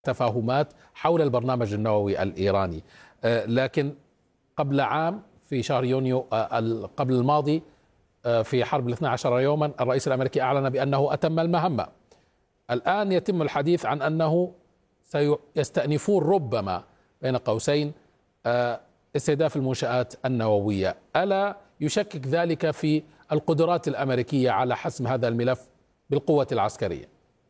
تفاهمات حول البرنامج النووي الإيراني. لكن قبل عام في شهر يونيو قبل الماضي في حرب 12 يوما الرئيس الأمريكي أعلن بأنه أتم المهمة. الآن يتم الحديث عن أنه سيستأنفون ربما بين قوسين استهداف المنشآت النووية. ألا يشكك ذلك في القدرات الأمريكية على حسم هذا الملف بالقوة العسكرية؟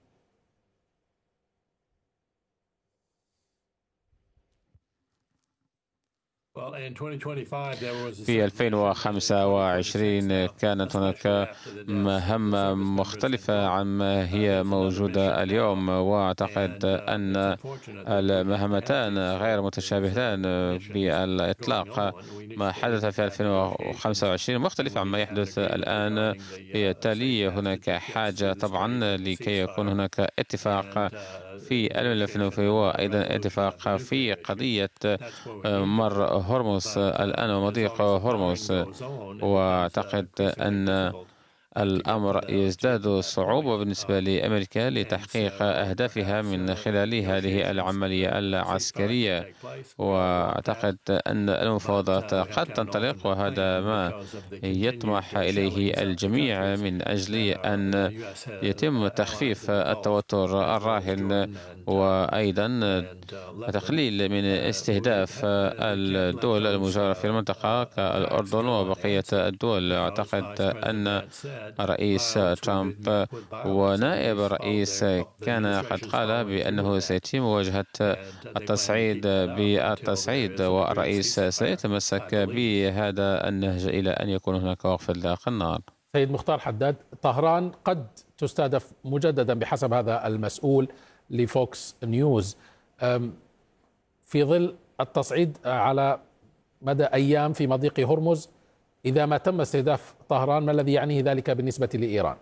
في 2025 كانت هناك مهمة مختلفة عما هي موجودة اليوم، وأعتقد أن المهمتان غير متشابهتان بالإطلاق. ما حدث في 2025 مختلف عما يحدث الآن. بالتالي هناك حاجة طبعا لكي يكون هناك اتفاق في الملف النووي وأيضا اتفاق في قضية مر هرمز الآن ومضيق هرمز. وأعتقد أن الأمر يزداد صعوبة بالنسبة لأمريكا لتحقيق أهدافها من خلال هذه العملية العسكرية. وأعتقد أن المفاوضات قد تنطلق، وهذا ما يطمح إليه الجميع من أجل أن يتم تخفيف التوتر الراهن وأيضا تقليل من استهداف الدول المجاورة في المنطقة كالأردن وبقية الدول. أعتقد أن الرئيس ترامب ونائب الرئيس كان قد قال بأنه سيتم مواجهة التصعيد بالتصعيد، والرئيس سيتمسك بهذا النهج إلى أن يكون هناك وقف إطلاق النار. سيد مختار حداد، طهران قد تستهدف مجددا بحسب هذا المسؤول لفوكس نيوز في ظل التصعيد على مدى أيام في مضيق هرمز. إذا ما تم استهداف طهران ما الذي يعنيه ذلك بالنسبة لإيران؟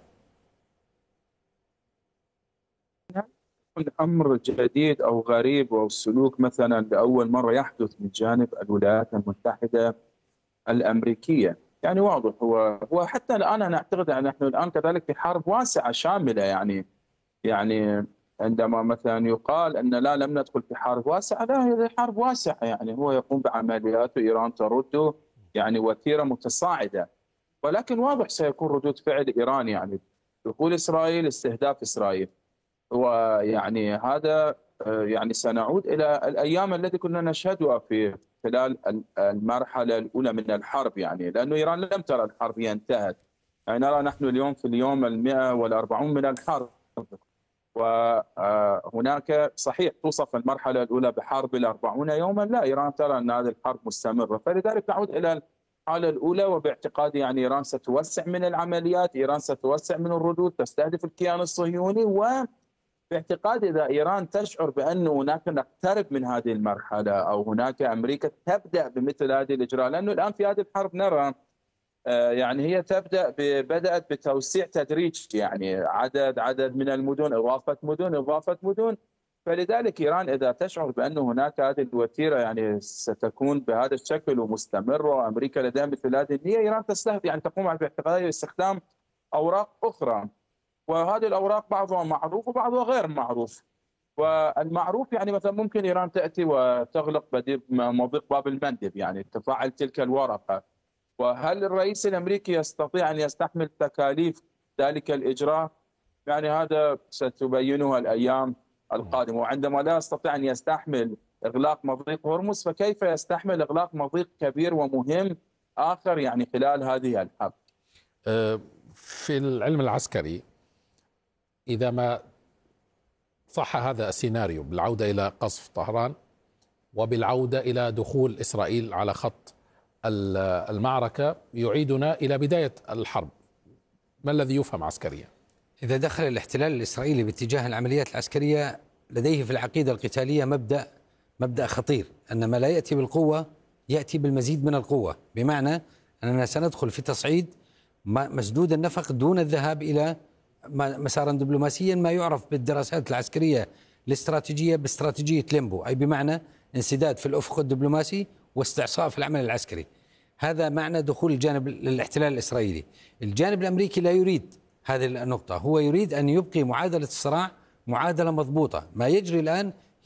أمر جديد أو غريب أو سلوك مثلا لأول مرة يحدث من جانب الولايات المتحدة الأمريكية. يعني واضح هو حتى الآن أنا أعتقد أن نحن الآن كذلك في حرب واسعة شاملة. يعني عندما مثلا يقال أن لم ندخل في حرب واسعة، لا، هذه حرب واسعة. يعني هو يقوم بعمليات وإيران ترده، يعني وتيرة متصاعدة. ولكن واضح سيكون ردود فعل إيران، يعني دخول إسرائيل، استهداف إسرائيل. ويعني هذا يعني سنعود إلى الأيام التي كنا نشهدها في خلال المرحلة الأولى من الحرب، يعني لأنه إيران لم ترى الحرب هي انتهت. يعني نرى نحن اليوم في اليوم 140 من الحرب، وهناك صحيح توصف المرحلة الأولى بحرب 40 يوما، لا، إيران ترى أن هذه الحرب مستمرة. فلذلك نعود إلى الحالة الأولى، وباعتقادي يعني إيران ستوسع من العمليات، إيران ستوسع من الردود، تستهدف الكيان الصهيوني. وباعتقادي إذا إيران تشعر بأن هناك نقترب من هذه المرحلة، أو هناك أمريكا تبدأ بمثل هذه الإجراء، لأنه الآن في هذه الحرب نرى يعني هي بدأت بتوسيع تدريجي، يعني عدد من المدن، إضافة مدن. فلذلك إيران إذا تشعر بأن هناك هذه الوتيرة يعني ستكون بهذا الشكل ومستمرة، وأمريكا لديها مثل هذه النية، إيران تستهدف يعني تقوم باعتقادي باستخدام أوراق أخرى. وهذه الأوراق بعضها معروف وبعضها غير معروف. والمعروف يعني مثلا ممكن إيران تأتي وتغلق مضيق باب المندب، يعني تفعل تلك الورقة. وهل الرئيس الأمريكي يستطيع أن يستحمل تكاليف ذلك الإجراء؟ يعني هذا ستبينها الأيام القادمة. وعندما لا يستطيع أن يستحمل إغلاق مضيق هرمز، فكيف يستحمل إغلاق مضيق كبير ومهم آخر يعني خلال هذه الحرب؟ في العلم العسكري إذا ما صح هذا السيناريو بالعودة إلى قصف طهران وبالعودة إلى دخول إسرائيل على خط المعركة، يعيدنا إلى بداية الحرب. ما الذي يفهم عسكريا؟ إذا دخل الاحتلال الإسرائيلي باتجاه العمليات العسكرية، لديه في العقيدة القتالية مبدأ خطير، أن ما لا يأتي بالقوة يأتي بالمزيد من القوة. بمعنى أننا سندخل في تصعيد مسدود النفق دون الذهاب إلى مسارا دبلوماسيا، ما يعرف بالدراسات العسكرية الاستراتيجية باستراتيجية ليمبو، أي بمعنى انسداد في الأفق الدبلوماسي واستعصاء في العمل العسكري. هذا معنى دخول الجانب للاحتلال الإسرائيلي. الجانب الأمريكي لا يريد هذه النقطة، هو يريد أن يبقي معادلة الصراع معادلة مضبوطة. ما يجري الآن